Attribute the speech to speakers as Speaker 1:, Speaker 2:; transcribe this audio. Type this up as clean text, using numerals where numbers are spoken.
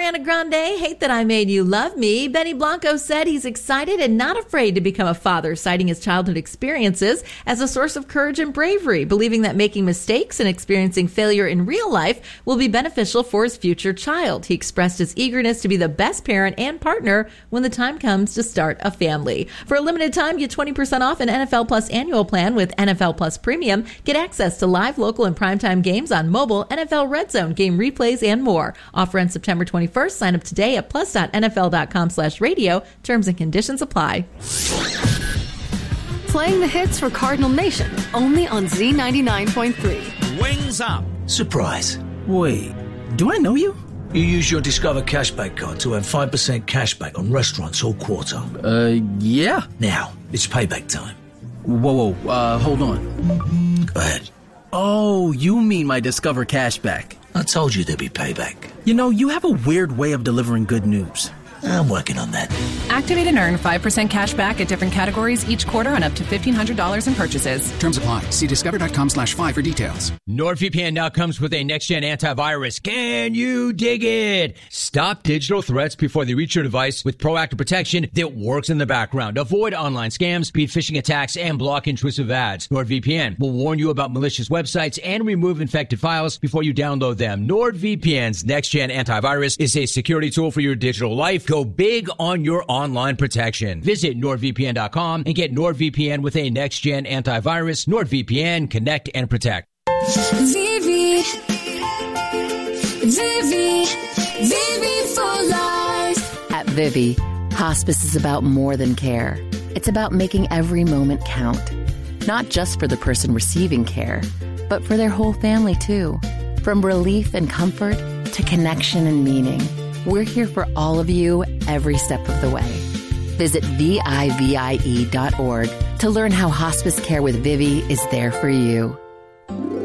Speaker 1: Ariana Grande, Hate That I Made You Love Me. Benny Blanco said he's excited and not afraid to become a father, citing his childhood experiences as a source of courage and bravery, believing that making mistakes and experiencing failure in real life will be beneficial for his future child. He expressed his eagerness to be the best parent and partner when the time comes to start a family. For a limited time, get 20% off an NFL Plus annual plan with NFL Plus Premium. Get access to live, local, and primetime games on mobile, NFL Red Zone, game replays, and more. Offer ends September 21st. Sign up today at plus.nfl.com/radio. Terms and conditions apply.
Speaker 2: Playing the hits for Cardinal Nation, only on Z99.3.
Speaker 3: Wings Up.
Speaker 4: Surprise.
Speaker 5: Wait, do I know you?
Speaker 4: You use your Discover Cashback card to earn 5% cashback on restaurants all quarter.
Speaker 5: Yeah.
Speaker 4: Now, it's payback time.
Speaker 5: Whoa, hold on.
Speaker 4: Go ahead.
Speaker 5: Oh, you mean my Discover Cashback.
Speaker 4: I told you there'd be payback.
Speaker 5: You know, you have a weird way of delivering good news.
Speaker 4: I'm working on that.
Speaker 6: Activate and earn 5% cash back at different categories each quarter on up to $1,500 in purchases.
Speaker 7: Terms apply. See discover.com/5 for details.
Speaker 3: NordVPN now comes with a next-gen antivirus. Can you dig it? Stop digital threats before they reach your device with proactive protection that works in the background. Avoid online scams, beat phishing attacks, and block intrusive ads. NordVPN will warn you about malicious websites and remove infected files before you download them. NordVPN's next-gen antivirus is a security tool for your digital life. Go big on your online protection. Visit NordVPN.com and get NordVPN with a next-gen antivirus. NordVPN, connect and protect.
Speaker 8: Vivi for life.
Speaker 2: At Vivi, hospice is about more than care. It's about making every moment count. Not just for the person receiving care, but for their whole family too. From relief and comfort to connection and meaning. We're here for all of you every step of the way. Visit VIVIE.org to learn how hospice care with Vivi is there for you.